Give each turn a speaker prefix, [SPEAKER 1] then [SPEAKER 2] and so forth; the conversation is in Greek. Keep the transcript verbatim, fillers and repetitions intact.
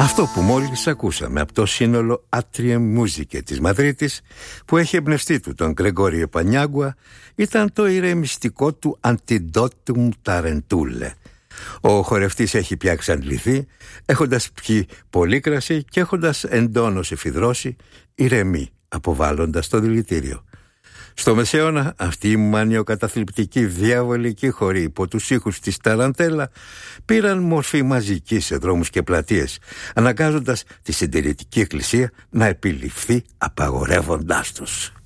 [SPEAKER 1] Αυτό που μόλις ακούσαμε από το σύνολο Atrium Musicae της Μαδρίτης, που έχει εμπνευστεί του τον Γκρεγόριο Πανιάγκουα, ήταν το ηρεμιστικό του Antidotum Tarentule. Ο χορευτής έχει πια εξαντληθεί, έχοντας πιει πολύ κρασί και έχοντας εντόνως εφηδρώσει, ηρεμεί, αποβάλλοντας το δηλητήριο. Στο Μεσαίωνα, αυτή η μανιοκαταθλιπτική διαβολική χορή υπό τους ήχους της ταραντέλα πήραν μορφή μαζική σε δρόμους και πλατείες, αναγκάζοντας τη συντηρητική εκκλησία να επιληφθεί απαγορεύοντάς τους.